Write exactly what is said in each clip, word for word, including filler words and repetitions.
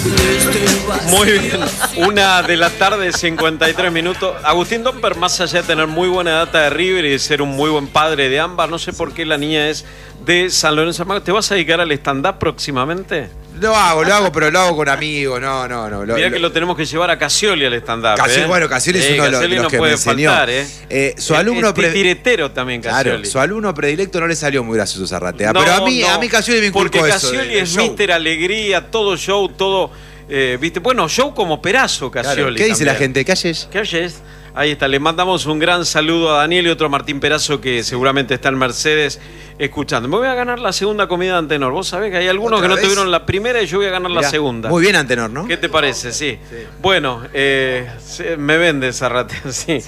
Muy bien, una de la tarde, cincuenta y tres minutos. Agustín Domper, más allá de tener muy buena data de River y de ser un muy buen padre de ambas, no sé por qué la niña es de San Lorenzo. ¿Te vas a dedicar al stand-up próximamente? Lo hago, lo hago, pero lo hago con amigos, no, no, no. Lo, Mirá lo, que lo tenemos que llevar a Cassioli al stand-up. Cassioli, ¿eh? Bueno, Cassioli es eh, uno de los, de los no que puede me enseñó. Faltar, ¿eh? Eh, su el, alumno el titiretero también, Cassioli. Claro, su alumno predilecto no le salió muy gracioso Zarratea, No, pero a mí, no, a mí Cassioli me inculcó porque eso. Cassioli de, es show. mister Alegría, todo show, todo... Eh, ¿viste? Bueno, show como Perazo, Cassioli. Claro. ¿Qué dice también. la gente? ¿Calles? Calles. Ahí está, le mandamos un gran saludo a Daniel y otro a Martín Perazo que seguramente está en Mercedes escuchando. Me voy a ganar la segunda comida de Antenor. Vos sabés que hay algunos que no vez? tuvieron la primera y yo voy a ganar Mirá, la segunda. Muy bien, Antenor, ¿no? ¿Qué te parece? Sí. sí. Bueno, eh, me vende esa rata, sí.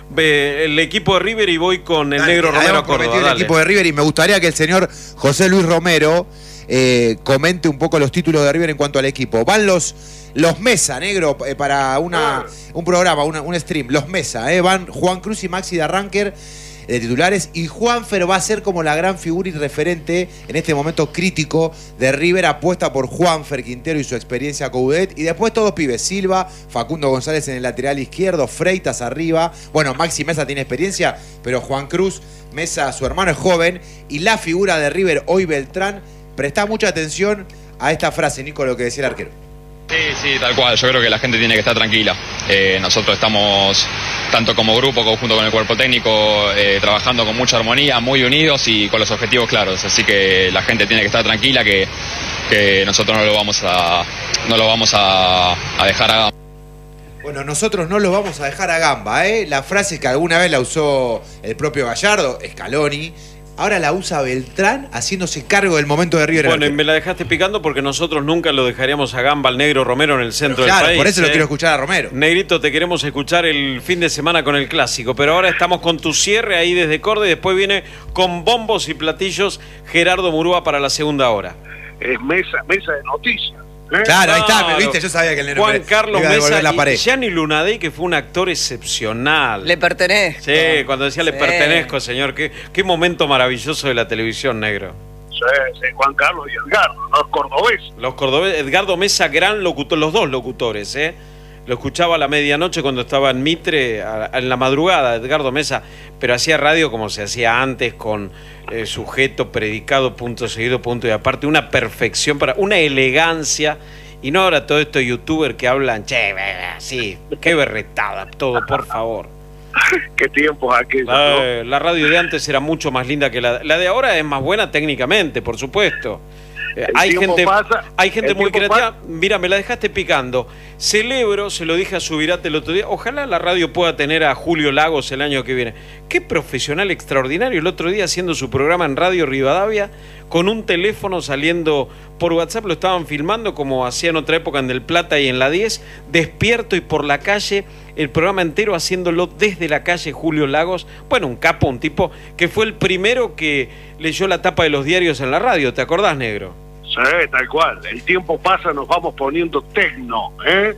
El equipo de River y voy con el Dale, negro Romero Córdoba. El Dale. equipo de River y me gustaría que el señor José Luis Romero eh, comente un poco los títulos de River en cuanto al equipo. Van los... Los Mesa, negro, eh, para una, un programa, una, un stream. Los Mesa, eh, van Juan Cruz y Maxi de arranker de titulares. Y Juanfer va a ser como la gran figura y referente en este momento crítico de River. Apuesta por Juanfer Quintero y su experiencia con Coudet. Y después todos pibes. Silva, Facundo González en el lateral izquierdo, Freitas arriba. Bueno, Maxi Mesa tiene experiencia, pero Juan Cruz Mesa, su hermano, es joven. Y la figura de River, hoy Beltrán. Prestá mucha atención a esta frase, Nico, lo que decía el arquero. Sí, sí, tal cual. Yo creo que la gente tiene que estar tranquila. Eh, nosotros estamos, tanto como grupo, junto con el cuerpo técnico, eh, trabajando con mucha armonía, muy unidos y con los objetivos claros. Así que la gente tiene que estar tranquila, que, que nosotros no lo vamos a, no lo vamos a, a dejar a... Bueno, nosotros no lo vamos a dejar a gamba, ¿eh? La frase que alguna vez la usó el propio Gallardo, Scaloni. Ahora la usa Beltrán haciéndose cargo del momento de River. Bueno, y me la dejaste picando porque nosotros nunca lo dejaríamos a gamba al negro Romero en el centro pero claro, del país. Por eso ¿eh? lo quiero escuchar a Romero. Negrito, te queremos escuchar el fin de semana con el clásico, pero ahora estamos con tu cierre ahí desde Córdoba y después viene con bombos y platillos Gerardo Murúa para la segunda hora. Es mesa, mesa de noticias. ¿Eh? Claro, ahí está, Claro. ¿viste? Yo sabía que el negro Juan Carlos Mesa la pared. y Gianni Lunadei, que fue un actor excepcional. Le pertenezco. Sí, cuando decía le Sí. pertenezco, señor. Qué, qué momento maravilloso de la televisión, negro. Sí, sí, Juan Carlos y Edgardo, los cordobeses. Los cordobeses, Edgardo Mesa, gran locutor, los dos locutores, ¿eh? Lo escuchaba a la medianoche cuando estaba en Mitre, a, a, en la madrugada, Edgardo Mesa, pero hacía radio como se hacía antes, con eh, sujeto, predicado, punto seguido, punto y aparte, una perfección, para una elegancia, y no ahora todo esto youtuber que hablan, che, sí, qué berretada, todo, por favor. Qué tiempos aquellos, La, ¿no? la radio de antes era mucho más linda que la, la de ahora, es más buena técnicamente, por supuesto. El Hay tiempo gente, pasa, hay gente el muy tiempo creativa. pasa. Mira, me la dejaste picando. Celebro, se lo dije a Subirate el otro día. Ojalá la radio pueda tener a Julio Lagos el año que viene. Qué profesional extraordinario. El otro día haciendo su programa en Radio Rivadavia, con un teléfono saliendo por WhatsApp, lo estaban filmando como hacían otra época en Del Plata y en la diez, despierto y por la calle, el programa entero haciéndolo desde la calle Julio Lagos. Bueno, un capo, un tipo que fue el primero que leyó la tapa de los diarios en la radio. ¿Te acordás, negro? Sí, tal cual. El tiempo pasa, nos vamos poniendo tecno, ¿eh?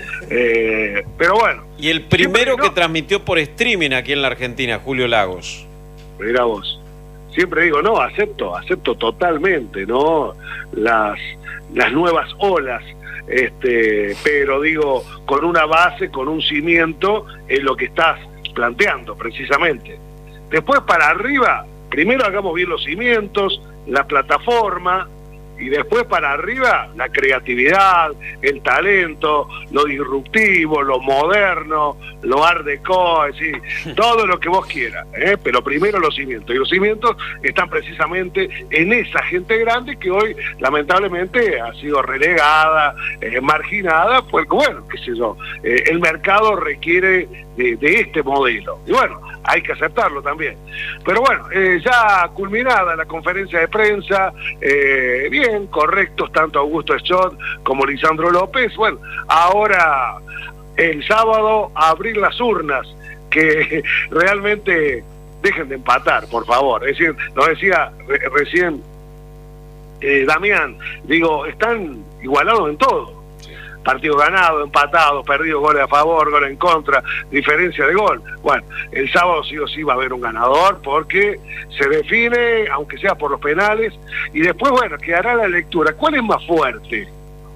eh pero bueno. Y el primero no. que transmitió por streaming aquí en la Argentina, Julio Lagos. Mirá vos. Siempre digo, no, acepto, acepto totalmente, ¿no? Las, las nuevas olas, este, pero digo, con una base, con un cimiento, en lo que estás planteando, precisamente. Después para arriba, primero hagamos bien los cimientos, la plataforma, y después para arriba la creatividad, el talento, lo disruptivo, lo moderno, lo art deco, es decir, todo lo que vos quieras, ¿eh? Pero primero los cimientos, y los cimientos están precisamente en esa gente grande que hoy lamentablemente ha sido relegada, eh, marginada, porque bueno, qué sé yo, eh, el mercado requiere de, de este modelo, y bueno, hay que aceptarlo también. Pero bueno, eh, ya culminada la conferencia de prensa, eh, bien, correctos tanto Augusto Schott como Lisandro López. Bueno, ahora el sábado a abrir las urnas, que realmente dejen de empatar, por favor. Es decir, nos decía re recién eh, Damián, digo, están igualados en todo. Partido ganado, empatado, perdido, goles a favor, gol en contra, diferencia de gol. Bueno, el sábado sí o sí va a haber un ganador porque se define, aunque sea por los penales, y después, bueno, quedará la lectura. ¿Cuál es más fuerte?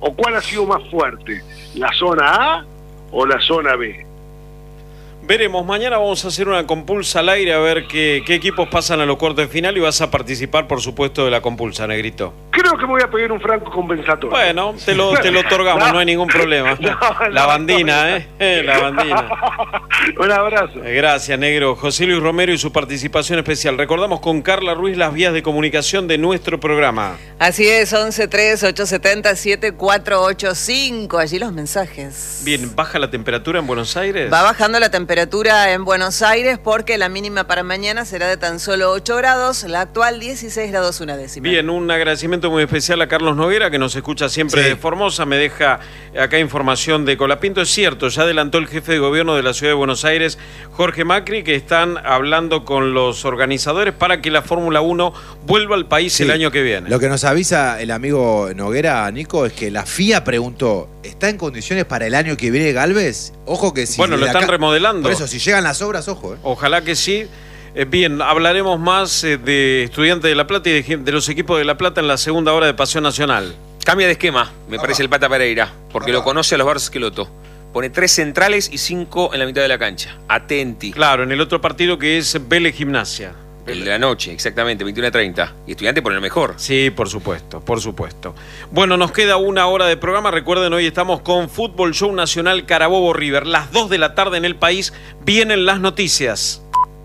¿O cuál ha sido más fuerte? ¿La zona A o la zona B? Veremos, mañana vamos a hacer una compulsa al aire a ver qué, qué equipos pasan a los cuartos de final y vas a participar, por supuesto, de la compulsa, Negrito. Creo que me voy a pedir un franco compensatorio. Bueno, te lo, te lo otorgamos, no, no hay ningún problema. No, la no, bandina, no, ¿eh? eh la bandina. Un abrazo. Gracias, Negro. José Luis Romero y su participación especial. Recordamos con Carla Ruiz las vías de comunicación de nuestro programa. Así es, once tres ocho siete cero siete cuatro ocho cinco. Allí los mensajes. Bien, ¿baja la temperatura en Buenos Aires? Va bajando la temperatura en Buenos Aires porque la mínima para mañana será de tan solo ocho grados, la actual dieciséis grados una décima. Bien, un agradecimiento muy especial a Carlos Noguera, que nos escucha siempre sí. de Formosa. Me deja acá información de Colapinto. Es cierto, ya adelantó el jefe de gobierno de la ciudad de Buenos Aires, Jorge Macri, que están hablando con los organizadores para que la Fórmula uno vuelva al país sí. el año que viene. Lo que nos avisa el amigo Noguera, Nico, es que la F I A preguntó, ¿está en condiciones para el año que viene Gálvez? Ojo que si... Bueno, lo están remodelando. Por eso, si llegan las obras, ojo. Eh. Ojalá que sí. Eh, bien, hablaremos más eh, de Estudiantes de La Plata y de, de los equipos de La Plata en la segunda hora de Pasión Nacional. Cambia de esquema, me ah, parece el Pata Pereira, porque ah, lo conoce a los Barça Esqueloto. Pone tres centrales y cinco en la mitad de la cancha. Atenti. Claro, en el otro partido que es Vélez Gimnasia. El de la noche, exactamente, veintiuno a treinta. Y Estudiante pone lo mejor. Sí, por supuesto, por supuesto. Bueno, nos queda una hora de programa. Recuerden, hoy estamos con Fútbol Show Nacional Carabobo River. Las dos de la tarde en el país vienen las noticias.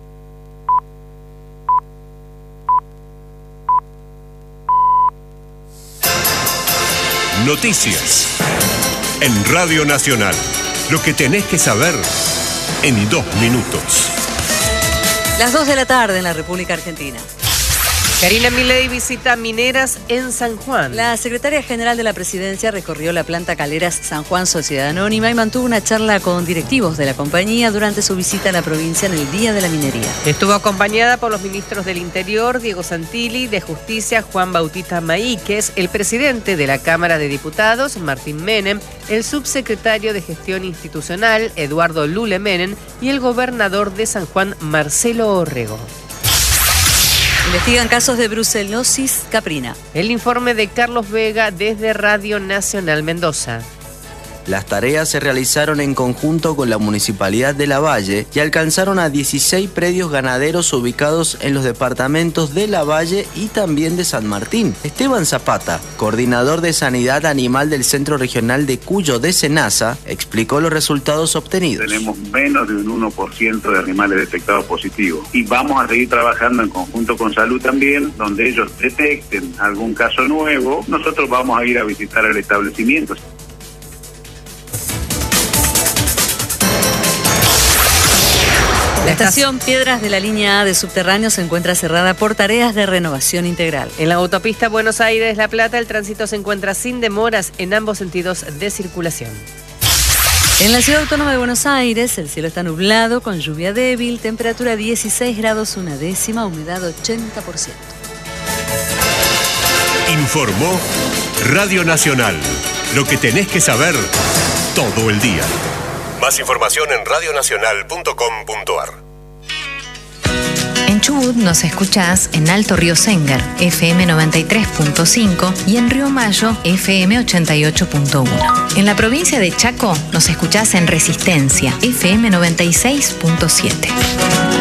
Noticias en Radio Nacional. Lo que tenés que saber en dos minutos. Las dos de la tarde en la República Argentina. Karina Milei visita mineras en San Juan. La secretaria general de la Presidencia recorrió la planta Caleras San Juan Sociedad Anónima y mantuvo una charla con directivos de la compañía durante su visita a la provincia en el Día de la Minería. Estuvo acompañada por los ministros del Interior, Diego Santilli, de Justicia, Juan Bautista Maíquez, el presidente de la Cámara de Diputados, Martín Menem, el subsecretario de Gestión Institucional, Eduardo Lule Menem, y el gobernador de San Juan, Marcelo Orrego. Investigan casos de brucelosis caprina. El informe de Carlos Vega desde Radio Nacional Mendoza. Las tareas se realizaron en conjunto con la Municipalidad de Lavalle y alcanzaron a dieciséis predios ganaderos ubicados en los departamentos de Lavalle y también de San Martín. Esteban Zapata, coordinador de Sanidad Animal del Centro Regional de Cuyo de Senasa, explicó los resultados obtenidos. Tenemos menos de un uno por ciento de animales detectados positivos y vamos a seguir trabajando en conjunto con Salud también, donde ellos detecten algún caso nuevo, nosotros vamos a ir a visitar el establecimiento. La estación Piedras de la línea A de subterráneo se encuentra cerrada por tareas de renovación integral. En la autopista Buenos Aires-La Plata, el tránsito se encuentra sin demoras en ambos sentidos de circulación. En la Ciudad Autónoma de Buenos Aires, el cielo está nublado con lluvia débil, temperatura dieciséis grados una décima, humedad ochenta por ciento. Informó Radio Nacional. Lo que tenés que saber todo el día. Más información en radio nacional punto com punto ar. En Chubut nos escuchás en Alto Río Sengar, F M noventa y tres punto cinco y en Río Mayo, F M ochenta y ocho punto uno. En la provincia de Chaco nos escuchás en Resistencia, F M noventa y seis punto siete.